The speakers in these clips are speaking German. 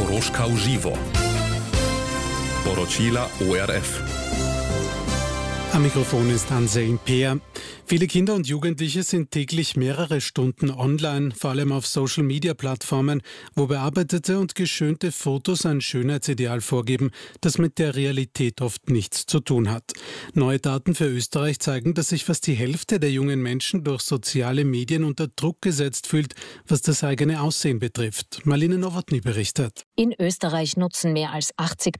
Koroška v živo. Poročila ORF. Am Mikrofon ist Anselm Peer. Viele Kinder und Jugendliche sind täglich mehrere Stunden online, vor allem auf Social-Media-Plattformen, wo bearbeitete und geschönte Fotos ein Schönheitsideal vorgeben, das mit der Realität oft nichts zu tun hat. Neue Daten für Österreich zeigen, dass sich fast die Hälfte der jungen Menschen durch soziale Medien unter Druck gesetzt fühlt, was das eigene Aussehen betrifft. Marlene Nowotny berichtet. In Österreich nutzen mehr als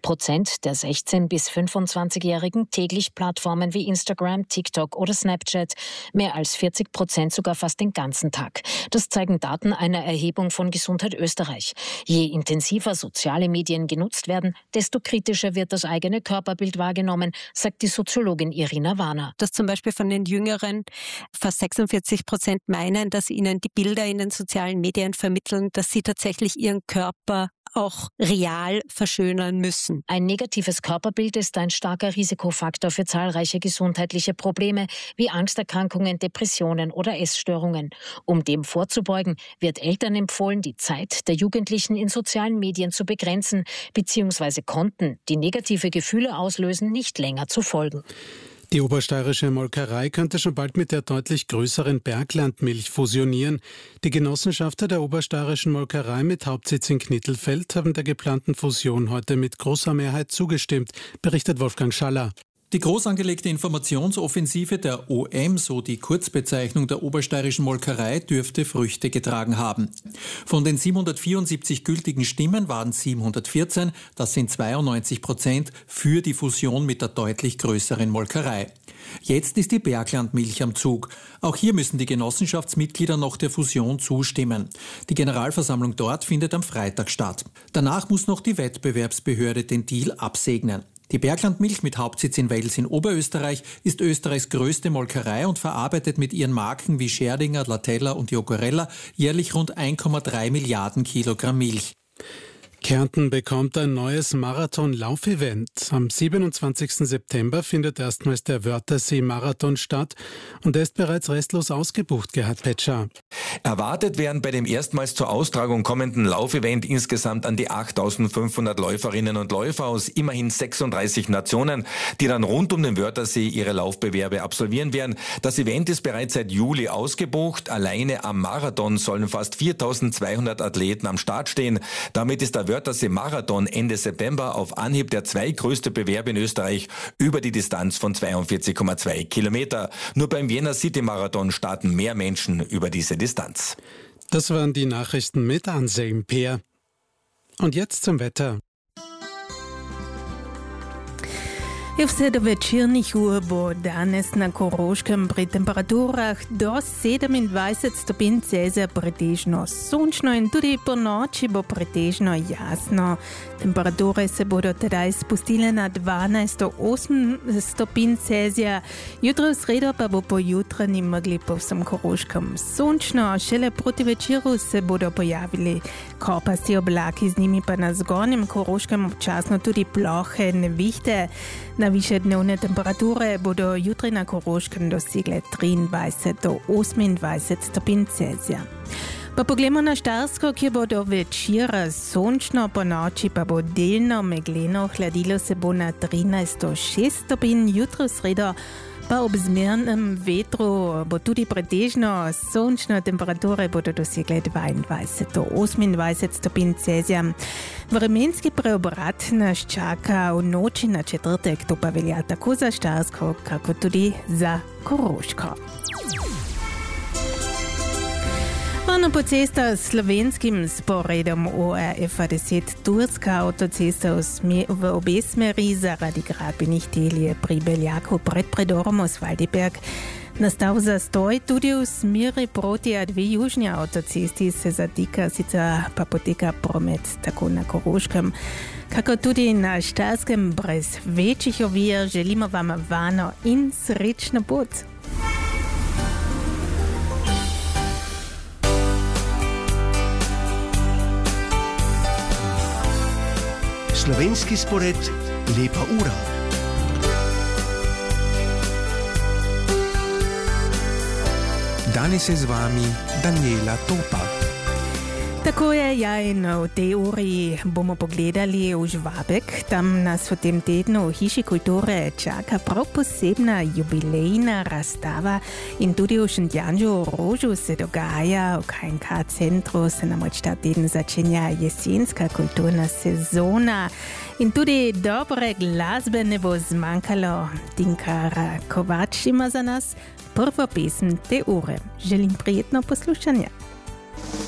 80% der 16- bis 25-Jährigen täglich Plattformen wie Instagram, TikTok oder Snapchat. Mehr als 40% sogar fast den ganzen Tag. Das zeigen Daten einer Erhebung von Gesundheit Österreich. Je intensiver soziale Medien genutzt werden, desto kritischer wird das eigene Körperbild wahrgenommen, sagt die Soziologin Irina Warner. Dass zum Beispiel von den Jüngeren fast 46% meinen, dass ihnen die Bilder in den sozialen Medien vermitteln, dass sie tatsächlich ihren Körper auch real verschönern müssen. Ein negatives Körperbild ist ein starker Risikofaktor für zahlreiche gesundheitliche Probleme wie Angsterkrankungen, Depressionen oder Essstörungen. Um dem vorzubeugen, wird Eltern empfohlen, die Zeit der Jugendlichen in sozialen Medien zu begrenzen bzw. Konten, die negative Gefühle auslösen, nicht länger zu folgen. Die obersteirische Molkerei könnte schon bald mit der deutlich größeren Berglandmilch fusionieren. Die Genossenschafter der obersteirischen Molkerei mit Hauptsitz in Knittelfeld haben der geplanten Fusion heute mit großer Mehrheit zugestimmt, berichtet Wolfgang Schaller. Die groß angelegte Informationsoffensive der OM, so die Kurzbezeichnung der obersteirischen Molkerei, dürfte Früchte getragen haben. Von den 774 gültigen Stimmen waren 714, das sind 92%, für die Fusion mit der deutlich größeren Molkerei. Jetzt ist die Berglandmilch am Zug. Auch hier müssen die Genossenschaftsmitglieder noch der Fusion zustimmen. Die Generalversammlung dort findet am Freitag statt. Danach muss noch die Wettbewerbsbehörde den Deal absegnen. Die Berglandmilch mit Hauptsitz in Wels in Oberösterreich ist Österreichs größte Molkerei und verarbeitet mit ihren Marken wie Scherdinger, Latella und Jogurella jährlich rund 1,3 Milliarden Kilogramm Milch. Kärnten bekommt ein neues Marathon-Laufevent. Am 27. September findet erstmals der Wörthersee-Marathon statt und er ist bereits restlos ausgebucht, Gerhard Petscher. Erwartet werden bei dem erstmals zur Austragung kommenden Laufevent insgesamt an die 8.500 Läuferinnen und Läufer aus immerhin 36 Nationen, die dann rund um den Wörthersee ihre Laufbewerbe absolvieren werden. Das Event ist bereits seit Juli ausgebucht. Alleine am Marathon sollen fast 4.200 Athleten am Start stehen. Damit ist der Wörthersee-Marathon Ende September auf Anhieb der zweitgrößte Bewerb in Österreich über die Distanz von 42,2 Kilometer. Nur beim Vienna City Marathon starten mehr Menschen über diese Distanz. Das waren die Nachrichten mit Anselm Peer. Und jetzt zum Wetter. I vse večernih ur bo danes na Koroškem pri temperaturah do 27 stopinj Celzija pretežno sončno in tudi po noči bo pretežno jasno. Temperature se bodo tedaj spustile na 12 do 8 stopinj Celzija. Jutro v sredo pa bo po jutranji megli po vsem Koroškem sončno. Šele proti večeru se bodo pojavili kopasti oblaki, z njimi pa na zgornjem Koroškem občasno tudi plohe nevihte. Najvišje dnevne temperature bodo jutri na Koroškem dosegle 23 do 28 stopinj Celzija. Pa poglejmo na Štajersko, kjer bo do večera sončno, po noči pa bo delno megleno, hladilo se bo na 13 do 6 stopinj, jutro v sredo pa ob zmernem vetru bo tudi pretežno sončno, temperature bodo dosegle 22 do 28 stopinj Celzija. Vremenski preobrat nas čaka v noči na četrtek, to pa velja tako za Štajersko, kako tudi za Koroško. Varno po cesta s slovenskim sporedom ORF 10 turska avtocesta v obe smeri zaradi gradbenih del je pri Beljaku pred predorom Osvaldiberg nastal zastoj, tudi v smeri proti A2 južnji avtocesti se zatika, sicer pa poteka promet tako na Koroškem, kako tudi na Štajerskem brez večjih ovir. Želimo vam varno in srečno pot. Slovenski spored, lepa ura. Danes je z vami Daniela Topa. Tako je, ja, in v tej uri bomo pogledali v Žvabek. Tam nas v tem tednu v Hiši kulture čaka prav posebna jubilejna razstava in tudi v Šentjanžu v Rožu se dogaja, v KNK centru se namreč ta teden začenja jesenska kulturna sezona in tudi dobre glasbe ne bo zmanjkalo. Tinkara Kovač ima za nas prvo pesem te ure. Želim prijetno poslušanje.